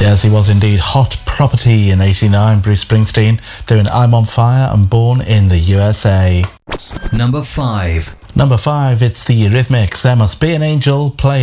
Yes, he was indeed. Hot Property in 89, Bruce Springsteen doing I'm on Fire and Born in the USA. Number 5. Number 5, it's the Eurythmics, There Must Be an Angel, Play